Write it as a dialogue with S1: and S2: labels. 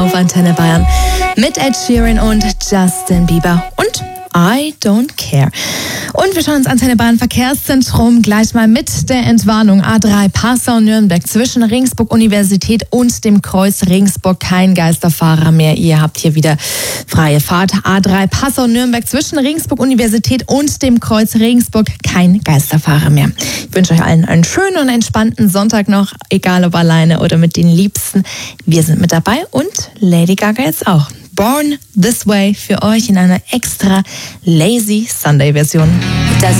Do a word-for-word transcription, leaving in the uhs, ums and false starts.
S1: auf Antenne Bayern mit Ed Sheeran und Justin Bieber und I Don't Care. Und wir schauen uns Antenne Bayern Verkehrszentrum gleich mal mit der Entwarnung. A drei Passau-Nürnberg zwischen Regensburg Universität und dem Kreuz Regensburg. Kein Geisterfahrer mehr. Ihr habt hier wieder freie Fahrt. A drei Passau-Nürnberg zwischen Regensburg Universität und dem Kreuz Regensburg. Kein Geisterfahrer mehr. Ich wünsche euch allen einen schönen und entspannten Sonntag noch, egal ob alleine oder mit den Liebsten. Wir sind mit dabei und Lady Gaga jetzt auch. Born This Way für euch in einer extra Lazy Sunday Version.
S2: Das